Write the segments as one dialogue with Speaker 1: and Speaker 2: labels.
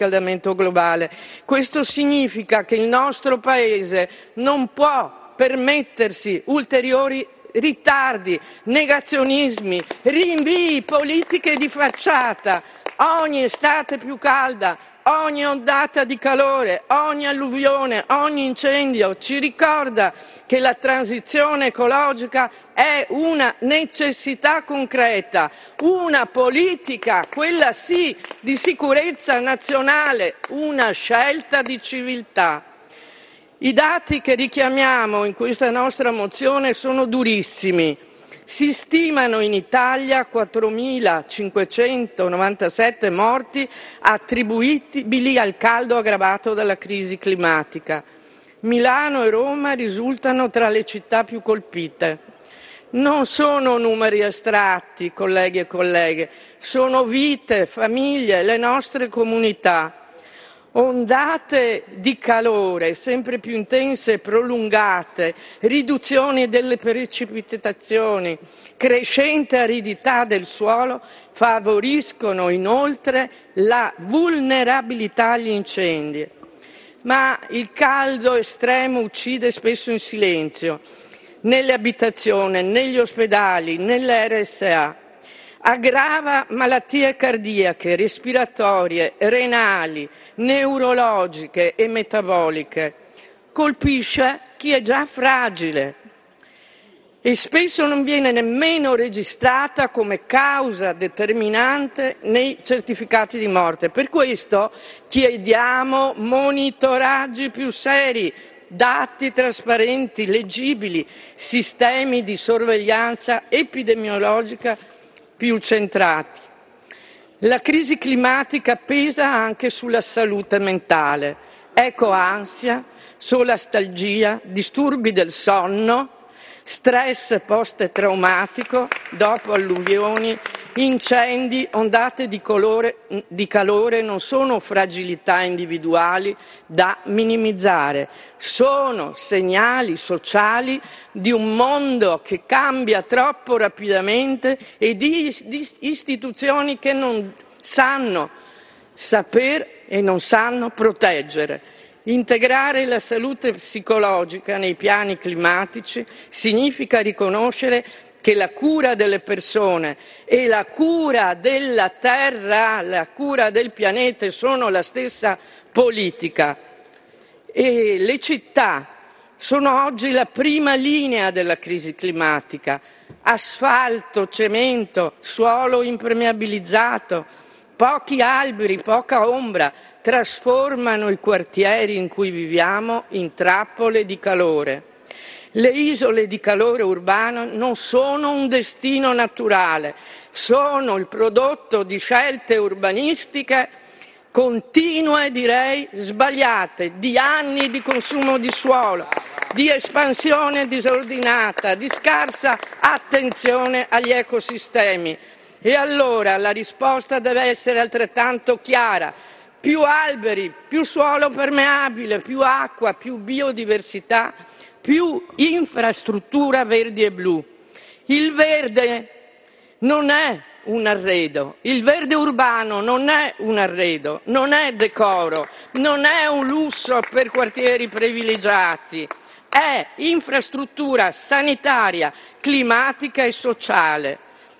Speaker 1: riscaldamento globale. Questo significa che il nostro Paese non può permettersi ulteriori ritardi, negazionismi, rinvii, politiche di facciata. Ogni estate più calda, ogni ondata di calore, ogni alluvione, ogni incendio ci ricorda che la transizione ecologica è una necessità concreta, una politica, quella sì, di sicurezza nazionale, una scelta di civiltà. I dati che richiamiamo in questa nostra mozione sono durissimi. Si stimano in Italia 4.597 morti attribuibili al caldo aggravato dalla crisi climatica. Milano e Roma risultano tra le città più colpite. Non sono numeri astratti, colleghi e colleghe, sono vite, famiglie, le nostre comunità. Ondate di calore sempre più intense e prolungate, riduzione delle precipitazioni, crescente aridità del suolo favoriscono inoltre la vulnerabilità agli incendi. Ma il caldo estremo uccide spesso in silenzio, nelle abitazioni, negli ospedali, nelle RSA. Aggrava malattie cardiache, respiratorie, renali, neurologiche e metaboliche. Colpisce chi è già fragile e spesso non viene nemmeno registrata come causa determinante nei certificati di morte. Per questo chiediamo monitoraggi più seri, dati trasparenti, leggibili, sistemi di sorveglianza epidemiologica più centrati. La crisi climatica pesa anche sulla salute mentale. Ecco ansia, solastalgia, disturbi del sonno, stress post-traumatico dopo alluvioni, incendi, ondate di calore non sono fragilità individuali da minimizzare, sono segnali sociali di un mondo che cambia troppo rapidamente e di istituzioni che non sanno e non sanno proteggere. Integrare la salute psicologica nei piani climatici significa riconoscere che la cura delle persone e la cura della terra, la cura del pianeta sono la stessa politica. E le città sono oggi la prima linea della crisi climatica. Asfalto, cemento, suolo impermeabilizzato, pochi alberi, poca ombra trasformano i quartieri in cui viviamo in trappole di calore. Le isole di calore urbano non sono un destino naturale, sono il prodotto di scelte urbanistiche continue, direi sbagliate, di anni di consumo di suolo, di espansione disordinata, di scarsa attenzione agli ecosistemi. E allora la risposta deve essere altrettanto chiara: più alberi, più suolo permeabile, più acqua, più biodiversità, più infrastruttura verdi e blu. Il verde non è un arredo, il verde urbano non è un arredo, non è decoro, non è un lusso per quartieri privilegiati, è infrastruttura sanitaria, climatica e sociale.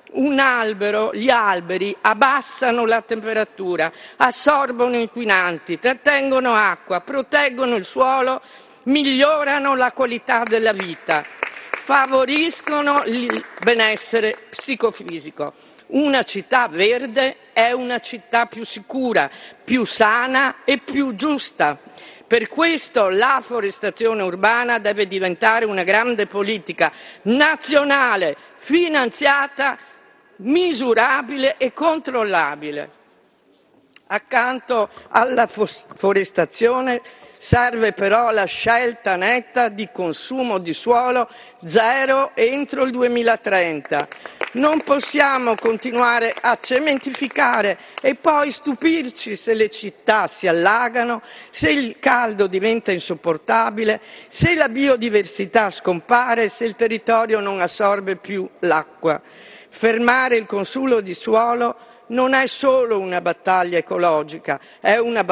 Speaker 1: Gli alberi abbassano la temperatura, assorbono inquinanti, trattengono acqua, proteggono il suolo, migliorano la qualità della vita, favoriscono il benessere psicofisico. Una città verde è una città più sicura, più sana e più giusta. Per questo la forestazione urbana deve diventare una grande politica nazionale, finanziata, misurabile e controllabile. Accanto alla forestazione serve però la scelta netta di consumo di suolo zero entro il 2030. Non possiamo continuare a cementificare e poi stupirci se le città si allagano, se il caldo diventa insopportabile, se la biodiversità scompare, se il territorio non assorbe più l'acqua. Fermare il consumo di suolo non è solo una battaglia ecologica, è una